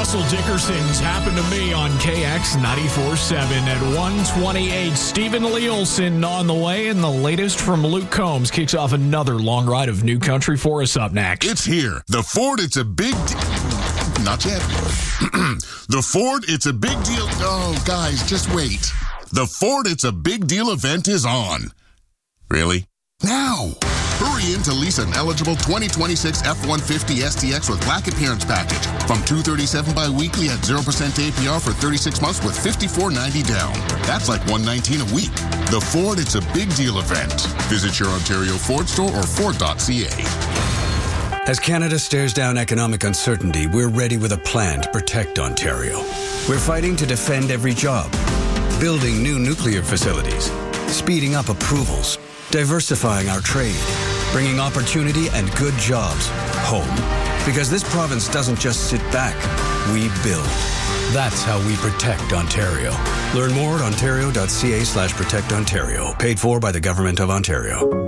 Russell Dickerson's Happened to Me on KX 94.7 at 1:28. Stephen Lee Olson on the way, and the latest from Luke Combs kicks off another long ride of new country for us up next. It's here. The Ford, it's a big Not yet. The Ford, it's a big deal. Oh, guys, just wait. The Ford, it's a big deal event is on. Really? Now! Hurry in to lease an eligible 2026 F-150 STX with Black Appearance Package from $237 bi-weekly at 0% APR for 36 months with $54.90 down. That's like $119 a week. The Ford, it's a big deal event. Visit your Ontario Ford store or Ford.ca. As Canada stares down economic uncertainty, we're ready with a plan to protect Ontario. We're fighting to defend every job, building new nuclear facilities, speeding up approvals, diversifying our trade, bringing opportunity and good jobs home. Because this province doesn't just sit back, we build. That's how we protect Ontario. Learn more at ontario.ca/protectontario. Paid for by the Government of Ontario.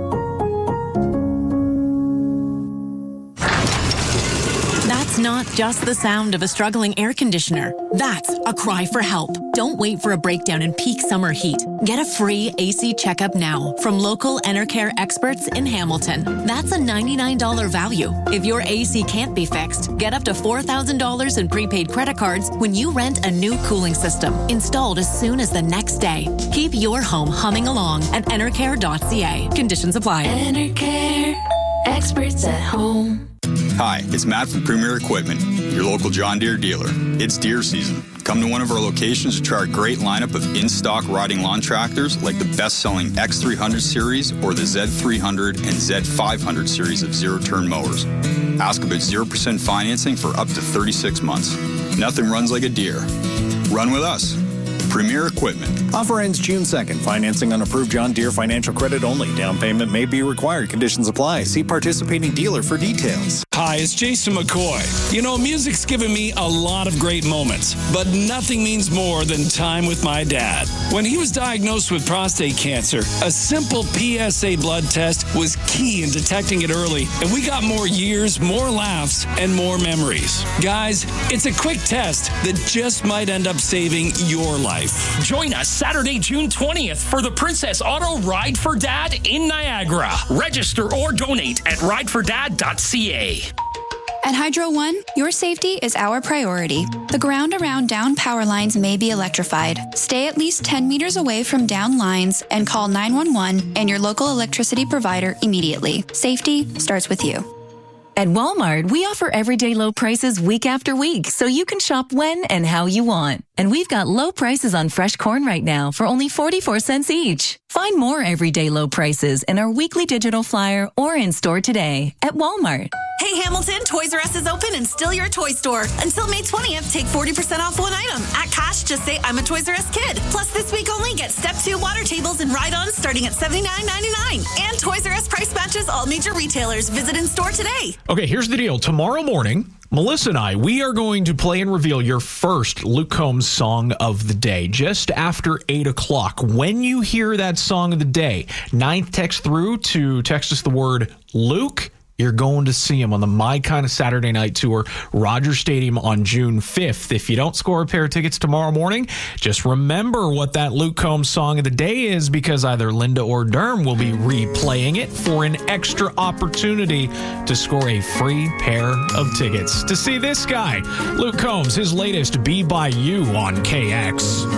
That's not just the sound of a struggling air conditioner. That's a cry for help. Don't wait for a breakdown in peak summer heat. Get a free AC checkup now from local Enercare experts in Hamilton. That's a $99 value. If your AC can't be fixed, get up to $4,000 in prepaid credit cards when you rent a new cooling system installed as soon as the next day. Keep your home humming along at enercare.ca. Conditions apply. Enercare, experts at home. Hi, it's Matt from Premier Equipment, your local John Deere dealer. It's deer season. Come to one of our locations to try our great lineup of in-stock riding lawn tractors like the best-selling X300 series or the Z300 and Z500 series of zero-turn mowers. Ask about 0% financing for up to 36 months. Nothing runs like a deer. Run with us. Premier Equipment. Offer ends June 2nd. Financing on approved John Deere financial credit only. Down payment may be required. Conditions apply. See participating dealer for details. Hi, it's Jason McCoy. You know, music's given me a lot of great moments, but nothing means more than time with my dad. When he was diagnosed with prostate cancer, a simple PSA blood test was key in detecting it early, and we got more years, more laughs, and more memories. Guys, it's a quick test that just might end up saving your life. Join us Saturday, June 20th for the Princess Auto Ride for Dad in Niagara. Register or donate at ridefordad.ca. At Hydro One, your safety is our priority. The ground around down power lines may be electrified. Stay at least 10 meters away from down lines and call 911 and your local electricity provider immediately. Safety starts with you. At Walmart, we offer everyday low prices week after week, so you can shop when and how you want. And we've got low prices on fresh corn right now for only 44 cents each. Find more everyday low prices in our weekly digital flyer or in store today at Walmart. Hey Hamilton, Toys R Us is open and still your toy store. Until May 20th, take 40% off one item. At cash, just say I'm a Toys R Us kid. Plus this week only, get Step 2 water tables and ride-ons starting at $79.99. And Toys R Us price matches all major retailers. Visit in store today. Okay, here's the deal. Tomorrow morning, Melissa and I, we are going to play and reveal your first Luke Combs song of the day just after 8 o'clock. When you hear that song of the day, 9th text through to text us the word Luke. You're going to see him on the My Kind of Saturday Night Tour, Rogers Stadium on June 5th. If you don't score a pair of tickets tomorrow morning, just remember what that Luke Combs song of the day is, because either Linda or Derm will be replaying it for an extra opportunity to score a free pair of tickets to see this guy, Luke Combs, his latest Be By You on KX.